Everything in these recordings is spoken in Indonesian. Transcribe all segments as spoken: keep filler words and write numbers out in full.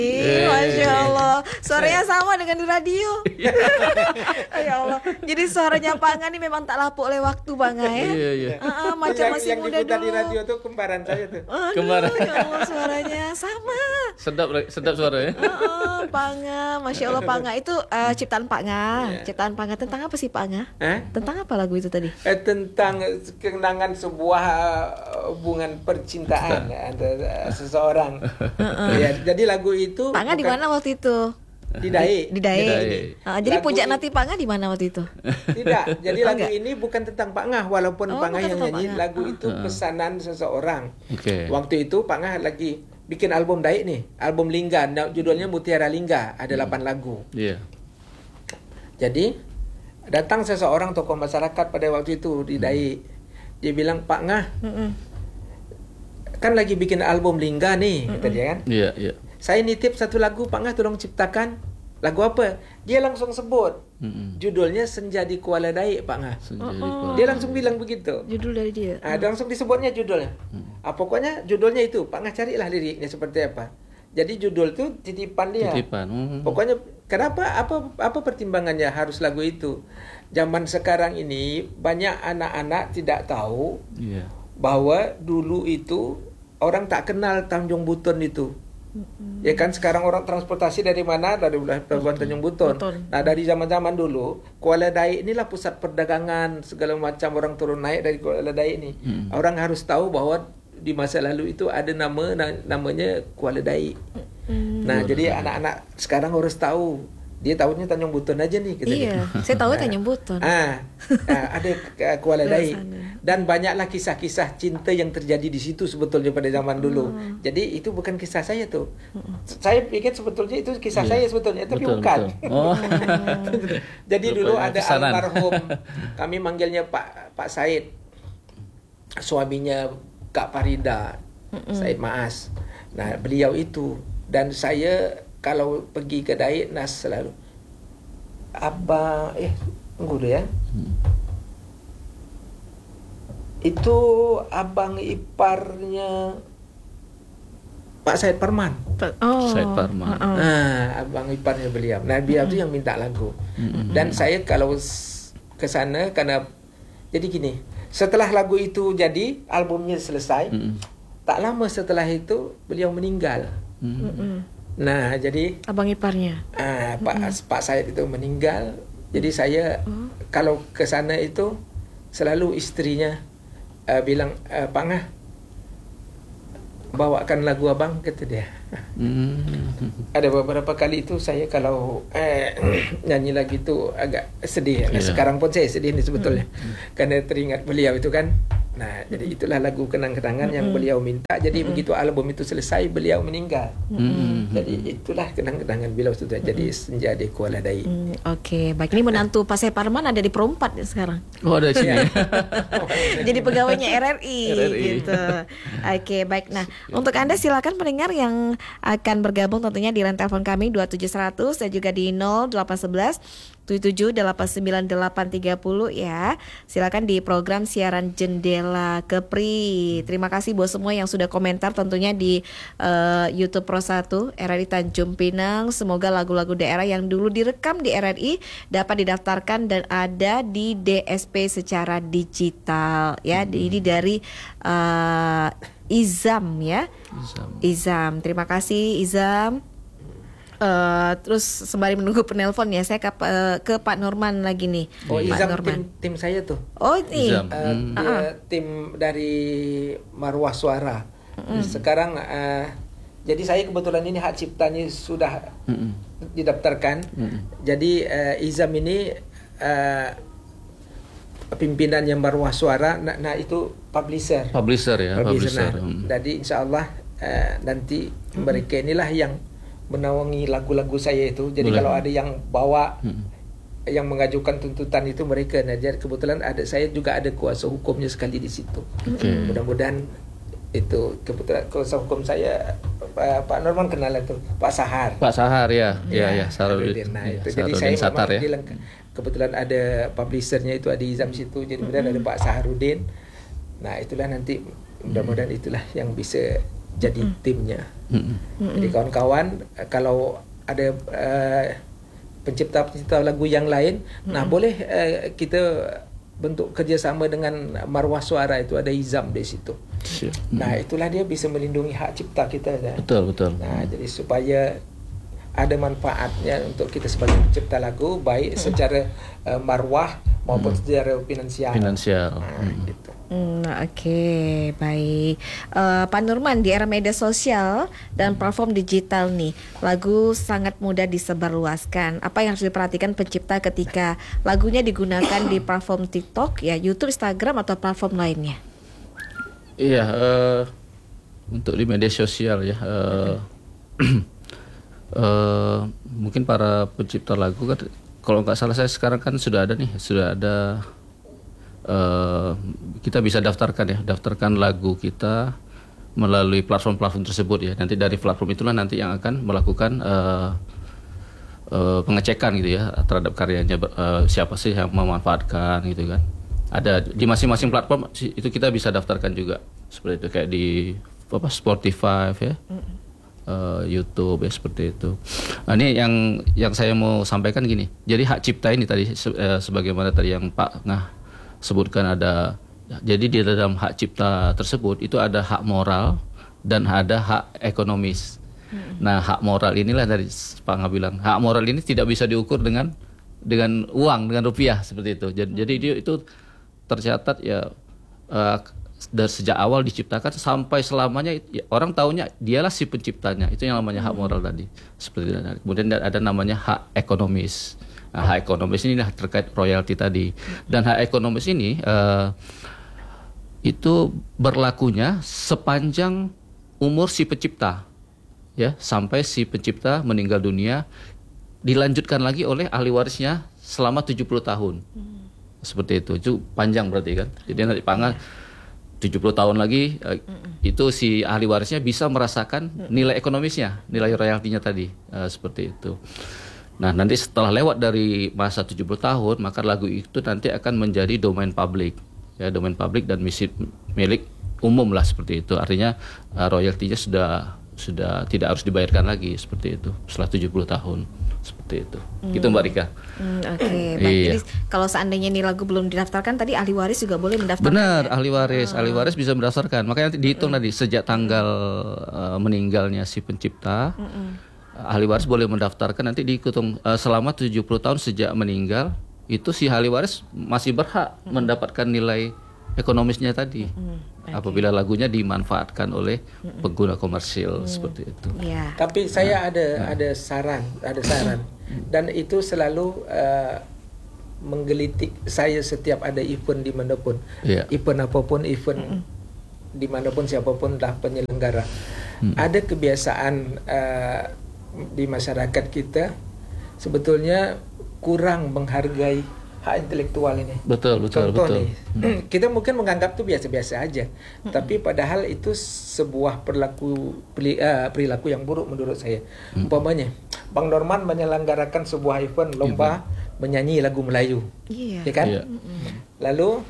Ih, Masya Allah, suaranya sama dengan di radio. Ya Allah, jadi suaranya Pak Angah ini memang tak lapuk oleh waktu Bang Angah ya. Iya, iya. Uh, macam yang, masih yang muda diputar dulu. di radio tuh kembaran saya tuh. Aduh, Kembaran. ya Allah, suaranya sama. Sedap sedap suaranya. Uh, Pak Angah, Masya Allah Pak Angah itu uh, ciptaan Pak Angah. Iya. Ciptaan Pak Angah tentang apa sih Pak Angah? Hah? Tentang apa lagu itu tadi? Eh, tentang kenangan sebuah uh, hubungan percintaan antara uh, seseorang. Ya, jadi lagu itu Pak Angah di bukan- mana waktu itu? Di Dae. Di Dae. Di Dae. Uh, jadi Lagu puncak ini- nanti Pak Angah di mana waktu itu? Tidak, jadi Oh, lagu enggak? ini bukan tentang Pak Ngah, walaupun Oh, Pak Ngah bukan yang tentang nyanyi. Pak Ngah. Lagu itu Ah. pesanan seseorang. Oke. Waktu itu Pak Ngah lagi bikin album Daik nih, album Lingga, na- judulnya Mutiara Lingga, ada delapan lagu. Iya. Jadi datang seseorang tokoh masyarakat pada waktu itu di Daik. Dia bilang, Pak Ngah, Mm-mm. kan lagi bikin album Lingga nih, kata dia kan. Iya, iya. Saya nitip satu lagu, Pak Ngah tolong ciptakan. Lagu apa? Dia langsung sebut. Mm-mm. Judulnya Senja di Kuala Daik, Pak Ngah. Senjadi Oh. Dia langsung bilang begitu. Judul dari dia. Ah, langsung disebutnya judulnya. Ah, pokoknya judulnya itu. Pak Ngah carilah liriknya seperti apa. Jadi judul itu titipan dia. titipan. Mm. Pokoknya kenapa apa apa pertimbangannya harus lagu itu? Zaman sekarang ini banyak anak-anak tidak tahu Iya. bahwa dulu itu orang tak kenal Tanjung Buton itu. Ya kan sekarang orang transportasi dari mana? Dari pelabuhan Tanjung Buton. Buton. Nah, dari zaman-zaman dulu Kuala Daik inilah pusat perdagangan, segala macam orang turun naik dari Kuala Daik ini. Hmm. Orang harus tahu bahwa di masa lalu itu ada nama na- namanya Kuala Daik. Mm. Nah, jadi anak-anak sekarang harus tahu. Dia tahunya Tanjung Buton aja nih, kata dia. Iya, saya tahu Tanjung Buton. Ah, ah, ada uh, Kuala Belah Daik. sana. Dan banyaklah kisah-kisah cinta yang terjadi di situ sebetulnya pada zaman dulu. Hmm. Jadi itu bukan kisah saya tuh. Saya pikir sebetulnya itu kisah Iya. saya sebetulnya, tapi Betul, bukan. betul. Oh. Jadi dulu Rupanya ada pesanan. almarhum, kami manggilnya Pak Pak Said, suaminya Kak Farida, Said Maas. Nah, beliau itu dan saya kalau pergi ke Daik Nas selalu abang eh tunggu dulu ya. Hmm. Itu abang iparnya Pak Said Parman. Oh. Said Parman. Uh-uh. Nah, abang iparnya beliau. Nah, beliau itu yang minta lagu. Mm-mm. Dan saya kalau s- ke sana karena jadi gini, setelah lagu itu jadi, albumnya selesai, Mm-mm. tak lama setelah itu beliau meninggal. Mm. Mm-mm. Nah, jadi Abang iparnya. ah, Pak Pak Said itu meninggal. Jadi saya Oh. kalau ke sana itu selalu istrinya uh, bilang, uh, Pak Ngah, bawakan lagu abang, kata dia. Mm. Ada beberapa kali itu saya kalau eh, nyanyi lagi itu agak sedih. Nah, Iya. sekarang pun saya sedih nih sebetulnya. Karena teringat beliau itu kan. Nah, jadi itulah lagu kenang-kenangan yang beliau minta. Jadi begitu album itu selesai, beliau meninggal. Mm. Jadi itulah kenang-kenangan beliau sudah jadi senja di Kuala Daik. Hmm, Oke, baik, ini menantu Pak Said Parman ada di Perempat ya sekarang. Oh, ada di sini. Jadi pegawainya R R I, R R I. gitu. Oke, baik. Nah, untuk Anda silakan pendengar yang akan bergabung tentunya di line telepon kami dua tujuh seratus dan juga di nol delapan satu satu tujuh tujuh delapan sembilan delapan tiga nol ya. Silakan di program siaran Jendela Kepri. Terima kasih buat semua yang sudah komentar tentunya di eh, YouTube Pro satu R R I Tanjung Pinang. Semoga lagu-lagu daerah yang dulu direkam di R R I dapat didaftarkan dan ada di D S P secara digital ya. Ini dari eh, Izam ya. Bisa. Izam, terima kasih Izam. Eh, terus sembari menunggu penelpon ya, saya ke, eh, ke Pak Norman lagi nih. Oh, Pak Izam Norman. tim, tim saya tuh. Oh ini. Izam. Eh, Hmm. dia tim dari Marwah Suara. Sekarang eh, jadi saya kebetulan ini hak ciptanya sudah Mm-mm. didaftarkan. Mm-mm. Jadi eh, Izam ini eh, pimpinannya Marwah Suara. Nah, nah itu publisher. Publisher ya, publisher. Publisher. Nah, Mm. jadi insya Allah eh, nanti mereka inilah yang menaungi lagu-lagu saya itu. Jadi Boleh. kalau ada yang bawa Mm. yang mengajukan tuntutan itu mereka. Nah, jadi kebetulan ada saya juga ada kuasa hukumnya sekali di situ. Oke. Mudah-mudahan itu kebetulan kuasa hukum saya Pak, Pak Norman kenal itu Pak Sahar. Pak Sahar ya, ya ya, Sarudin. Sarudin. Nah, Ya, itu jadi Sarudin saya Satar memang ya. dilengkap. Kebetulan ada publishernya itu ada Izam situ. Jadi kemudian ada Pak Saharudin. Nah, itulah nanti mudah-mudahan itulah yang bisa jadi Mm-mm. timnya. Mm-mm. Jadi kawan-kawan eh, kalau ada uh, pencipta-pencipta lagu yang lain, mm-hmm. nah boleh uh, kita bentuk kerjasama dengan Marwah Suara, itu ada Izam di situ. Sure. Nah itulah dia bisa melindungi hak cipta kita kan. Betul, betul. Nah jadi supaya ada manfaatnya untuk kita sebagai pencipta lagu, baik secara uh, marwah maupun secara finansial. Finansial. Nah, Hmm. gitu. Hmm, Oke, baik. Eh, Pak Nurman, di era media sosial dan platform digital nih, lagu sangat mudah disebarluaskan. Apa yang harus diperhatikan pencipta ketika lagunya digunakan di platform TikTok, ya, YouTube, Instagram, atau platform lainnya? Iya, eh, untuk di media sosial ya, eh, eh, mungkin para pencipta lagu kan, kalau nggak salah saya sekarang kan sudah ada nih, sudah ada, eh, kita bisa daftarkan ya, daftarkan lagu kita melalui platform-platform tersebut ya. Nanti dari platform itulah nanti yang akan melakukan eh, eh, pengecekan gitu ya terhadap karyanya, eh, siapa sih yang memanfaatkan gitu kan. Ada di masing-masing platform itu kita bisa daftarkan juga seperti itu, kayak di apa Spotify ya, uh, YouTube ya, seperti itu. Nah, ini yang yang saya mau sampaikan gini. Jadi hak cipta ini tadi se, eh, sebagaimana tadi yang Pak Ngah sebutkan ada. Jadi di dalam hak cipta tersebut itu ada hak moral dan ada hak ekonomis. Nah, hak moral inilah dari Pak Ngah bilang, hak moral ini tidak bisa diukur dengan dengan uang, dengan rupiah seperti itu. Jadi, jadi dia itu tercatat ya, uh, dari sejak awal diciptakan sampai selamanya ya, orang tahunya dialah si penciptanya. Itu yang namanya hak moral tadi. Seperti itu. Kemudian ada namanya hak ekonomis. Nah, hak ekonomis ini terkait royalti tadi. Dan hak ekonomis ini uh, itu berlakunya sepanjang umur si pencipta, ya, sampai si pencipta meninggal dunia, dilanjutkan lagi oleh ahli warisnya selama tujuh puluh tahun. Seperti itu, itu panjang berarti kan. Jadi nanti pangan tujuh puluh tahun lagi, uh, itu si ahli warisnya bisa merasakan nilai ekonomisnya, nilai royaltinya tadi, uh, seperti itu. Nah, nanti setelah lewat dari masa tujuh puluh tahun, maka lagu itu nanti akan menjadi domain publik, ya, domain publik dan misi, milik umum lah, seperti itu. Artinya uh, royaltinya sudah sudah tidak harus dibayarkan lagi, seperti itu setelah tujuh puluh tahun. Seperti itu. Hmm. Gitu Mbak Rika. Hmm, Oke, okay. Baik. Iya. Jadi kalau seandainya ini lagu belum didaftarkan, tadi ahli waris juga boleh mendaftarkan. Benar, ya? ahli waris, hmm. ahli waris bisa mendaftarkan. Makanya nanti dihitung hmm. tadi sejak tanggal uh, meninggalnya si pencipta, hmm. ahli waris boleh mendaftarkan. Nanti dihitung uh, selama tujuh puluh tahun sejak meninggal, itu si ahli waris masih berhak hmm. mendapatkan nilai ekonomisnya tadi. Hmm. Okay. Apabila lagunya dimanfaatkan oleh hmm. pengguna komersil, hmm. seperti itu. Yeah. Tapi saya nah, ada nah. ada saran, ada saran, dan itu selalu uh, menggelitik saya setiap ada event dimanapun, yeah. event apapun, event mm. dimanapun siapapun dah penyelenggara. Mm. Ada kebiasaan uh, di masyarakat kita sebetulnya kurang menghargai hak intelektual ini. Betul, betul, Contoh betul. nih, hmm. kita mungkin menganggap itu biasa-biasa aja, hmm. tapi padahal itu sebuah perilaku perilaku yang buruk menurut saya. Hmm. Umpamanya, Bang Norman menyelenggarakan sebuah event lomba yeah. menyanyi lagu Melayu, yeah. ya kan? Yeah. Lalu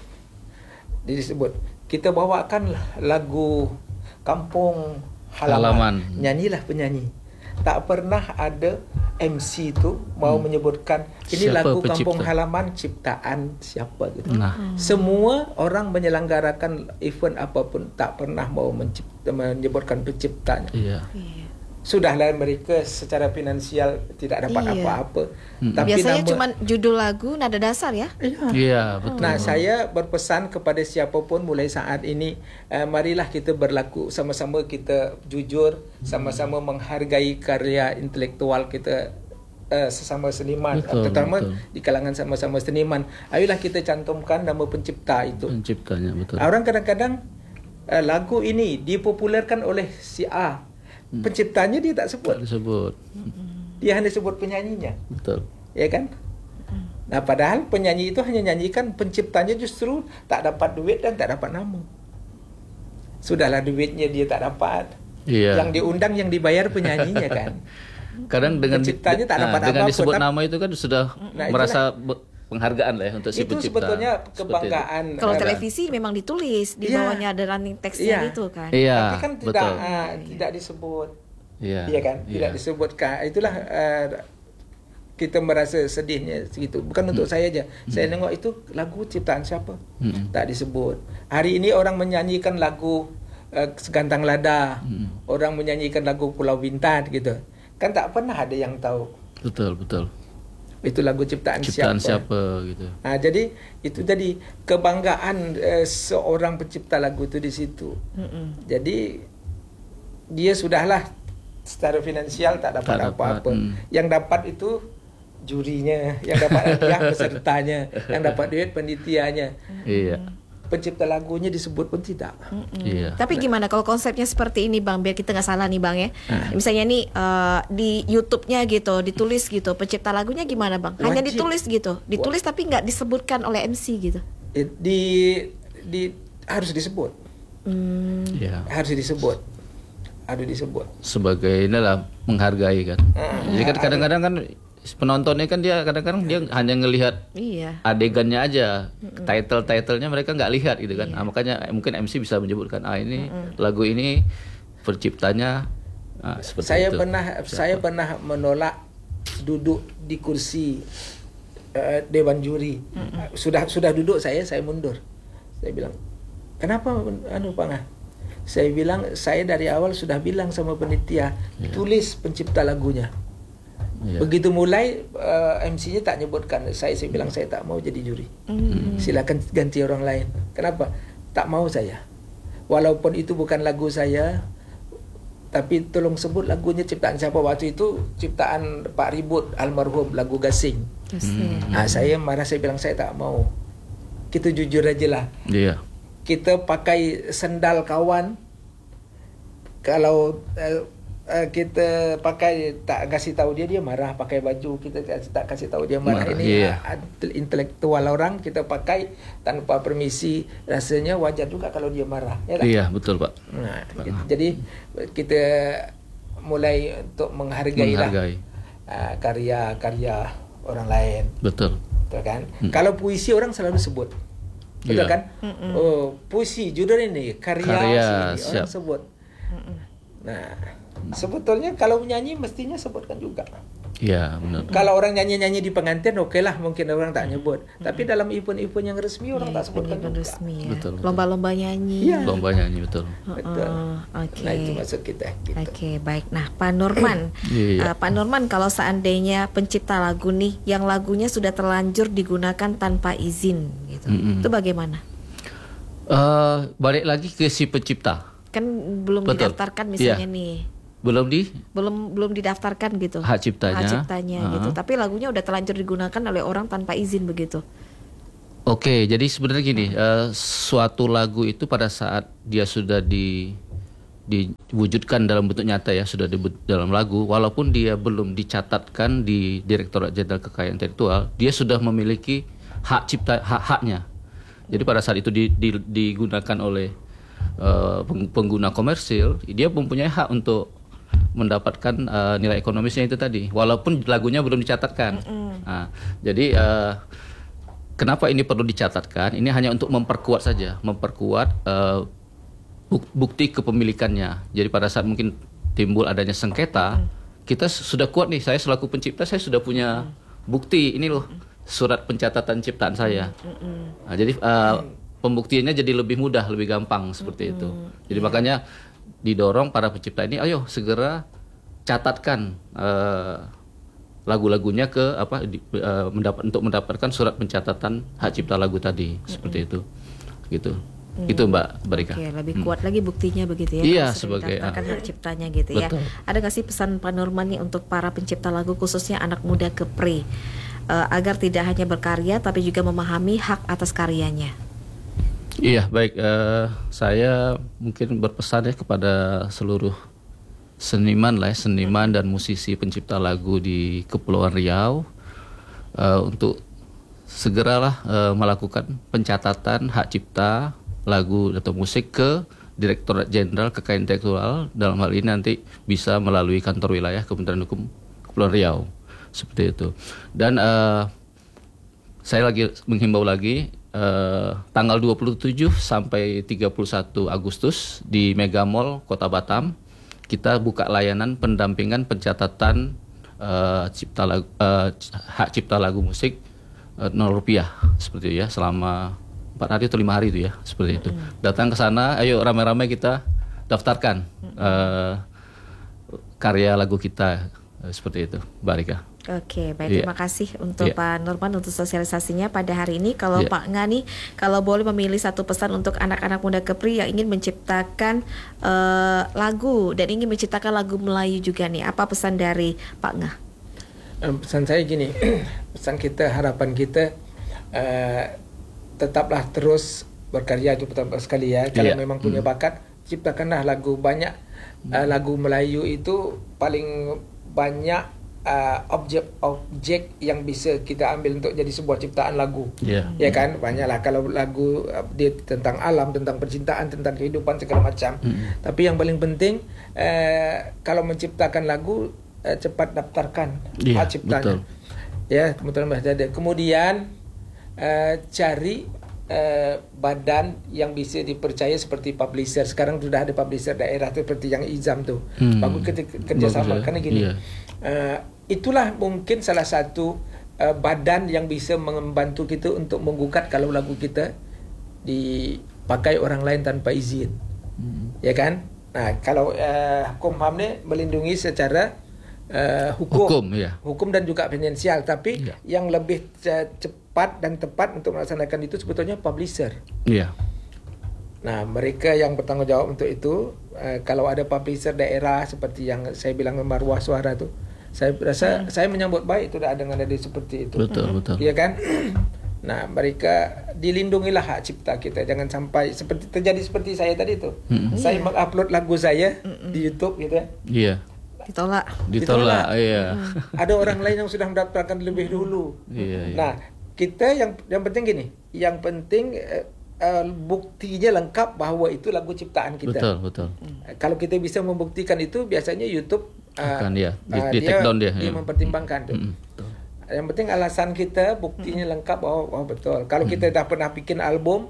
disebut kita bawakan lagu Kampung Halaman, Halaman. Nyanyilah penyanyi. Tak pernah ada M C itu mau hmm. menyebutkan ini siapa lagu pencipta? Kampung Halaman ciptaan siapa gitu. Nah. Semua orang menyelenggarakan event apapun tak pernah mau mencipta, menyebutkan penciptanya. Iya. Sudahlah mereka secara finansial tidak dapat iya. apa-apa. Hmm. Tapi biasanya cuma judul lagu, nada dasar ya. Iya, iya betul. Nah, saya berpesan kepada siapapun mulai saat ini, uh, marilah kita berlaku sama-sama, kita jujur, sama-sama menghargai karya intelektual kita, uh, sesama seniman, betul, terutama betul. Di kalangan sama-sama seniman. Ayolah kita cantumkan nama pencipta itu. Penciptanya, betul. Orang kadang-kadang uh, lagu ini dipopulerkan oleh si A. Penciptanya dia tak sebut. Tak disebut. Dia hanya sebut penyanyinya. Betul. Ya kan? Nah, padahal penyanyi itu hanya nyanyikan, penciptanya justru tak dapat duit dan tak dapat nama. Sudahlah duitnya dia tak dapat. Iya. Yang diundang, yang dibayar penyanyinya kan. Kadang dengan penciptanya tak dapat nah, dengan apa-apa, disebut tapi, nama itu kan sudah nah, merasa be, penghargaan lah ya untuk si Itu pencipta. sebetulnya Seperti kebanggaan. Kalau Ada. televisi memang ditulis di Iya. bawahnya ada running textnya Iya. itu kan. Iya, Tapi kan tidak betul. ah, tidak disebut. Iya. Iya kan? Iya. Tidak disebutkan. Itulah uh, kita merasa sedihnya segitu. Bukan untuk saya aja. Saya nengok itu lagu ciptaan siapa? Hmm. Tak disebut. Hari ini orang menyanyikan lagu uh, Segantang Lada. Hmm. Orang menyanyikan lagu Pulau Bintan gitu. Kan tak pernah ada yang tahu Betul, betul. itu lagu ciptaan, Ciptaan siapa. siapa gitu. Nah, jadi itu tadi kebanggaan uh, seorang pencipta lagu itu di situ. Mm-mm. Jadi dia sudahlah secara finansial tak dapat Tak dapat, apa-apa. hmm. Yang dapat itu jurinya, yang dapat hadiah pesertanya, yang dapat duit penelitiannya. Iya. Pencipta lagunya disebut pun tidak. Iya. Tapi gimana kalau konsepnya seperti ini Bang, biar kita nggak salah nih Bang ya. Misalnya nih eh, di YouTube-nya gitu, ditulis gitu, pencipta lagunya gimana Bang? Hanya Wajib. ditulis gitu, ditulis tapi nggak disebutkan oleh M C gitu. Eh, Di di harus disebut, Hmm. Iya. harus disebut, harus disebut. Sebagai inilah menghargai kan. Ah, Jadi kan kadang-kadang kan penontonnya kan dia kadang-kadang dia hanya ngelihat Iya. adegannya aja, title-titlenya mereka nggak lihat gitu kan. Ah, makanya mungkin M C bisa menyebutkan ah ini lagu ini penciptanya ah, seperti Saya itu. pernah saya pernah menolak duduk di kursi eh, dewan juri. Sudah sudah duduk saya saya mundur. Saya bilang, "Kenapa anu Pak Ngah?" Saya bilang, "Saya dari awal sudah bilang sama penitia, tulis pencipta lagunya." Iya. Begitu mulai uh, M C-nya tak nyebutkan saya, saya bilang saya tak mau jadi juri. Silakan ganti orang lain. Kenapa? Tak mau saya. Walaupun itu bukan lagu saya, tapi tolong sebut lagunya ciptaan siapa. Waktu itu ciptaan Pak Ribut almarhum, lagu Gasing. Kasih. Nah, saya marah, saya bilang saya tak mau. Kita jujur aja lah. Iya. Kita pakai sendal kawan. Kalau uh, uh, kita pakai tak kasih tahu dia, dia marah. Pakai baju kita tak kasih tahu dia marah. Marah, Ini iya. uh, intelektual orang kita pakai tanpa permisi, rasanya wajar juga kalau dia marah. Ya tak? Iya, betul Pak. Nah, gitu. Jadi kita mulai untuk menghargai, Menghargai. lah uh, karya-karya orang lain. Betul. Betul kan? Kalau puisi orang selalu sebut. Betul Iya. kan? Oh, puisi judul ini karya, Karya, sini, siap. orang sebut. Nah, sebetulnya kalau menyanyi mestinya sebutkan juga. Iya, benar. Kalau orang nyanyi-nyanyi di pengantin, oke lah, mungkin orang tak nyebut. Tapi dalam event-event yang resmi orang tak sebutkan Event juga. resmi ya. Betul, betul. Lomba-lomba nyanyi. Iya. Lomba nyanyi betul. Betul. Oh, oke. Nah, itu maksud kita. Gitu. Oke, baik. Nah, Pak Nurman, Iya. eh, Pak Nurman, kalau seandainya pencipta lagu nih, yang lagunya sudah terlanjur digunakan tanpa izin, gitu, Mm-mm. itu bagaimana? Eh, balik lagi ke si pencipta. Kan belum Betul. didaftarkan misalnya Iya. nih, Belum di belum belum didaftarkan gitu, hak ciptanya. hak ciptanya gitu. Ah. Tapi lagunya udah terlanjur digunakan oleh orang tanpa izin begitu. Oke, jadi sebenarnya gini, eh, suatu lagu itu pada saat dia sudah di diwujudkan dalam bentuk nyata ya, sudah di dalam lagu, walaupun dia belum dicatatkan di Direktorat Jenderal Kekayaan Intelektual, dia sudah memiliki hak cipta hak-haknya. Jadi pada saat itu di, di, digunakan oleh uh, pengguna komersil, dia mempunyai hak untuk mendapatkan uh, nilai ekonomisnya itu tadi, walaupun lagunya belum dicatatkan. Nah, jadi uh, kenapa ini perlu dicatatkan? Ini hanya untuk memperkuat saja, memperkuat uh, bukti kepemilikannya. Jadi pada saat mungkin timbul adanya sengketa, kita sudah kuat nih. Saya selaku pencipta, saya sudah punya bukti. Ini loh surat pencatatan ciptaan saya. Nah, jadi uh, pembuktiannya jadi lebih mudah, lebih gampang seperti itu. Jadi makanya didorong para pencipta ini, ayo segera catatkan uh, lagu-lagunya ke apa di, uh, mendapat untuk mendapatkan surat pencatatan hak cipta lagu tadi, seperti itu, gitu. Hmm. Itu Mbak Barika. Oke, lebih kuat lagi buktinya begitu ya. Iya, kalau sudah sebagai, mendaftarkan ah. hak ciptanya gitu ya. Betul. Ada nggak sih pesan Pak Nurman nih untuk para pencipta lagu khususnya anak muda Kepri uh, agar tidak hanya berkarya tapi juga memahami hak atas karyanya? Iya, baik. eh, saya mungkin berpesan ya kepada seluruh seniman lah, ya, seniman dan musisi pencipta lagu di Kepulauan Riau eh, untuk segeralah eh, melakukan pencatatan hak cipta lagu atau musik ke Direktorat Jenderal Kekayaan Intelektual. Dalam hal ini nanti bisa melalui kantor wilayah Kementerian Hukum Kepulauan Riau, seperti itu. Dan eh, saya lagi menghimbau lagi eh, tanggal dua puluh tujuh sampai tiga puluh satu Agustus di Mega Mall Kota Batam kita buka layanan pendampingan pencatatan eh, cipta lagu, eh, hak cipta lagu musik eh, nol rupiah seperti itu ya selama empat hari atau lima hari itu ya seperti itu. Datang ke sana, ayo ramai-ramai kita daftarkan eh, karya lagu kita eh, seperti itu, Mbak Rika. Oke, baik, Iya. terima kasih untuk Iya. Pak Nurman untuk sosialisasinya pada hari ini. Kalau Iya. Pak Nga nih, kalau boleh memilih satu pesan untuk anak-anak muda Kepri yang ingin menciptakan eh, lagu dan ingin menciptakan lagu Melayu juga nih, apa pesan dari Pak Nga? Eh, Pesan saya gini, pesan kita, harapan kita eh, tetaplah terus berkarya itu pertama sekali ya. Kalau Iya. memang punya bakat, ciptakanlah lagu banyak. Eh, lagu Melayu itu paling banyak Uh, objek-objek yang bisa kita ambil untuk jadi sebuah ciptaan lagu. Iya. Ya kan, banyaklah kalau lagu uh, dia tentang alam, tentang percintaan, tentang kehidupan segala macam. Mm-hmm. Tapi yang paling penting uh, kalau menciptakan lagu uh, cepat daftarkan Iya, hak ciptanya. betul. Ya, kebetulan Mas Dada. Kemudian uh, cari uh, badan yang bisa dipercaya seperti publisher. Sekarang sudah ada publisher daerah seperti yang Izam tuh. Hmm. Bagus kita kerjasama Bagus ya. karena gini. Iya. Uh, itulah mungkin salah satu uh, badan yang bisa membantu kita untuk menggugat kalau lagu kita dipakai orang lain tanpa izin. Hmm. Ya kan? Nah, kalau uh, hukum H A M ni melindungi secara uh, hukum, Hukum, ya. hukum dan juga finansial, tapi Ya. yang lebih uh, cepat dan tepat untuk melaksanakan itu sebetulnya publisher. Iya. Nah, mereka yang bertanggung jawab untuk itu, uh, kalau ada publisher daerah seperti yang saya bilang Marwah Suara tu, saya rasa hmm. saya menyambut baik itu dah dengan ada seperti itu. Betul, betul. Iya kan? Nah, mereka dilindungilah hak cipta kita. Jangan sampai seperti terjadi seperti saya tadi tu. Hmm. Saya mengupload lagu saya di YouTube gitu ya. Iya. Ditolak. Ditolak, iya. Ada orang lain yang sudah mendaftarkan lebih dulu. Iya, iya. Nah, kita yang yang penting gini, yang penting uh, uh, buktinya lengkap bahwa itu lagu ciptaan kita. Betul, betul. Uh, Kalau kita bisa membuktikan itu, biasanya YouTube uh, Akan ya, di, uh, di take down dia. dia Ya. mempertimbangkan tuh. Mm-mm, betul. Yang penting alasan kita, buktinya lengkap. Oh, oh betul. Kalau kita dah pernah bikin album,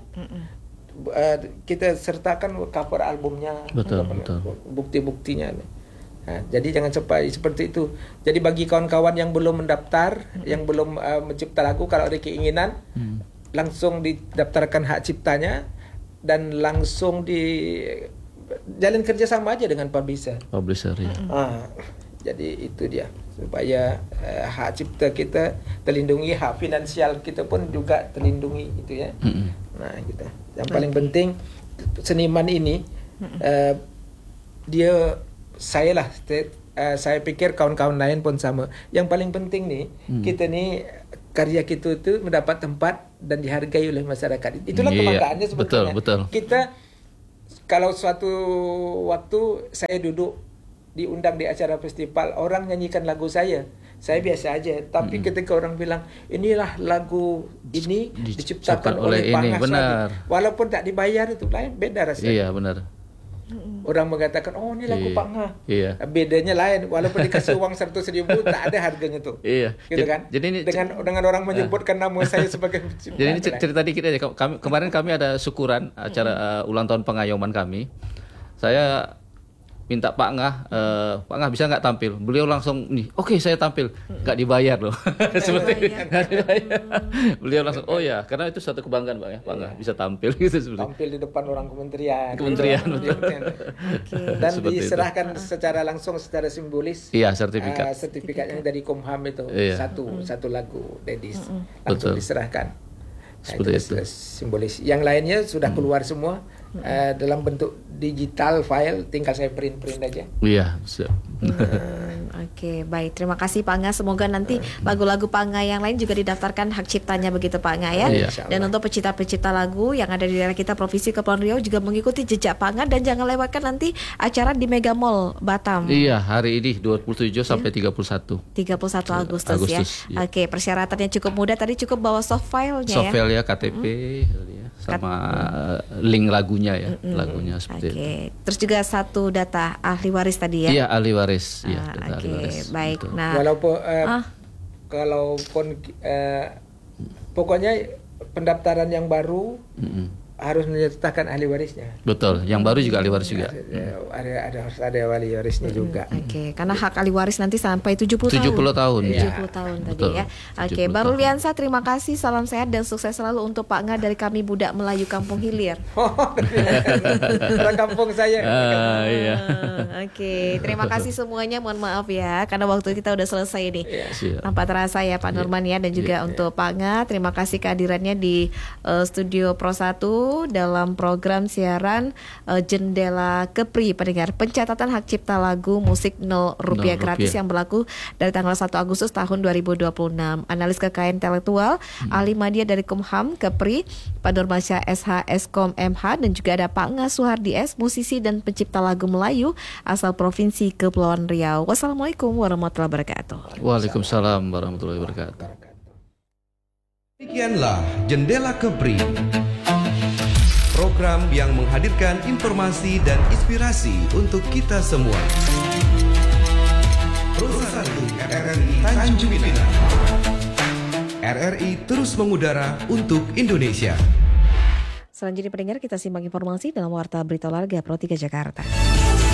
uh, kita sertakan cover albumnya, Betul, apa- betul. bukti-buktinya. Nah, jadi jangan sampai seperti itu. Jadi bagi kawan-kawan yang belum mendaftar, yang belum uh, mencipta lagu, kalau ada keinginan, Hmm. langsung didaftarkan hak ciptanya dan langsung di jalin kerjasama aja dengan publisher. Publisher ya. Ah, jadi itu dia, supaya uh, hak cipta kita terlindungi, hak finansial kita pun juga terlindungi gitu ya. Mm-mm. Nah, gitu. Yang paling penting seniman ini uh, dia saya lah saya, uh, saya pikir kawan-kawan lain pun sama. Yang paling penting nih Hmm. kita ni karya kita itu mendapat tempat dan dihargai oleh masyarakat. Itulah Iya, kebanggaannya sebetulnya. betul, betul. Kita kalau suatu waktu saya duduk diundang di acara festival, orang nyanyikan lagu saya, saya biasa aja. Tapi Hmm. ketika orang bilang inilah lagu ini Diciptakan diciptakan oleh oleh ini, Pangah benar. Suami, walaupun tak dibayar itu lain, beda rasanya. Iya, benar. Orang mengatakan, oh ini lagu Iya. Pangah. Iya. Bedanya lain, walaupun dikasih uang seratus ribu tak ada harganya tuh. Iya. Gitu Jadi- kan? jadi ini- dengan dengan orang menyebutkan nama saya sebagai pencipta. Jadi ini cer- cerita dikit aja. Kami, kemarin kami ada syukuran acara uh, ulang tahun pengayoman kami. Saya minta Pak Ngah, uh, Pak Ngah bisa nggak tampil? Beliau langsung nih, oke saya tampil, nggak dibayar loh. Seperti nggak dibayar. Beliau langsung, oh ya, karena itu satu kebanggaan Pak ya, Pak Ngah bisa tampil gitu seperti. Tampil di depan orang kementerian. Kementerian, Gitu. betul. Dan Seperti itu. diserahkan secara langsung, secara simbolis. Iya, sertifikat. Uh, sertifikatnya dari Komham itu Iya. satu satu lagu Dedis langsung Betul. diserahkan. Nah, Seperti itu, itu. simbolis. Yang lainnya sudah keluar semua uh, dalam bentuk digital file, tinggal saya print-print aja. Iya, siap. Hmm, Oke, baik. Terima kasih Pak Nga. Semoga nanti lagu-lagu Pak Nga yang lain juga didaftarkan hak ciptanya begitu Pak Nga ya. Iya. Dan untuk pecinta-pecinta lagu yang ada di daerah kita Provinsi Kepulauan Riau juga mengikuti jejak Pak Nga dan jangan lewatkan nanti acara di Mega Mall Batam. Iya, hari ini dua puluh tujuh sampai tiga puluh satu. tiga puluh satu Agustus, Agustus, ya. iya. Oke, persyaratannya cukup mudah. Tadi cukup bawa soft filenya ya. Software ya, K T P ya, sama uh, link lagunya ya, lagunya seperti Oke. itu. Terus juga satu data ahli waris tadi ya. Iya, ahli waris. Iya, Ah, data ahli Oke, waris. baik. Betul. Nah, Walaupun uh, ah. kalaupun uh, pokoknya pendaftaran yang baru Mm-mm. harus menyertakan ahli warisnya. Betul, yang baru juga ahli waris juga. Ada, ada, ada harus ada ahli warisnya juga. Oke, karena hak ahli waris nanti sampai tujuh puluh tahun. tujuh puluh tahun. Iya. tujuh puluh tahun tadi Betul, ya. Oke, tujuh puluh Baru tahun. Liansa, terima kasih, salam sehat dan sukses selalu untuk Pak Nga dari kami Budak Melayu Kampung Hilir. Oh, orang kampung saya. Ah, iya. Ah, Oke, terima kasih semuanya. Mohon maaf ya, karena waktu kita udah selesai nih. Siap. Tanpa terasa ya Pak Nurman ya, dan juga untuk Pak Nga, terima kasih kehadirannya di eh, Studio Pro satu dalam program siaran eh, Jendela Kepri, pendengar. Pencatatan hak cipta lagu musik nol rupiah Nol gratis rupiah. yang berlaku dari tanggal satu Agustus tahun dua ribu dua puluh enam. Analis kekayaan intelektual, ahli media dari Kumham Kepri, Pak Nurmansyah S H Eskom M H, dan juga ada Pak Nga Suhardi S, musisi dan pencipta lagu Melayu asal Provinsi Kepulauan Riau. Wassalamualaikum warahmatullahi wabarakatuh. Waalaikumsalam warahmatullahi wabarakatuh. Demikianlah Jendela Kepri, program yang menghadirkan informasi dan inspirasi untuk kita semua. Perusahaan R R I Tanjung Pinang. R R I terus mengudara untuk Indonesia. Selanjutnya pendengar, kita simak informasi dalam Warta Berita Olahraga Pro tiga Jakarta.